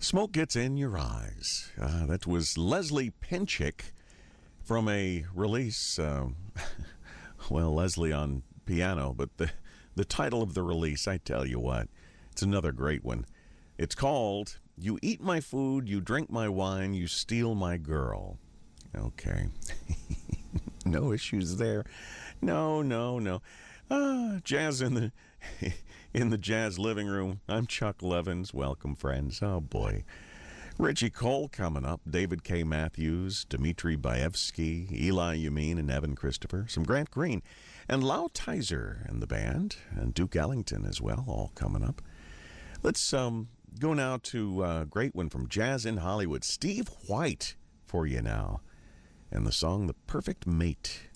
Smoke Gets in Your Eyes. That was Leslie Pinchick from a release. Leslie on piano, but the title of the release, I tell you what, it's another great one. It's called You Eat My Food, You Drink My Wine, You Steal My Girl. Okay. No issues there. No. Jazz in the jazz living room. I'm Chuck Levins. Welcome, friends. Oh, boy. Richie Cole coming up. David K. Matthews, Dmitri Baevsky, Eli Yameen, and Evan Christopher. Some Grant Green. And Lau Tizer and the band. And Duke Ellington as well, all coming up. Let's go now to a great one from Jazz in Hollywood. Steve White for you now. And the song The Perfect Mate.